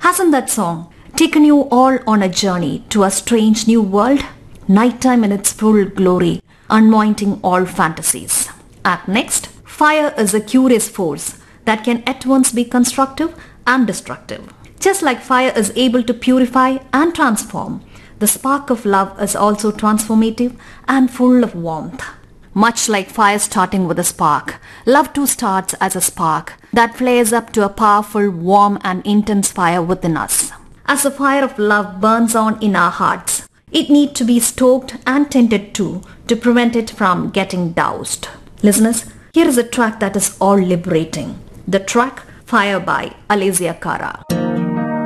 Hasn't that song taken you all on a journey to a strange new world? Nighttime in its full glory, anointing all fantasies. Up next, fire is a curious force that can at once be constructive and destructive. Just like fire is able to purify and transform, the spark of love is also transformative and full of warmth. Much like fire starting with a spark, love too starts as a spark that flares up to a powerful, warm and intense fire within us. As the fire of love burns on in our hearts, it needs to be stoked and tended to prevent it from getting doused. Listeners, here is a track that is all liberating. The track Fire by Alessia Cara.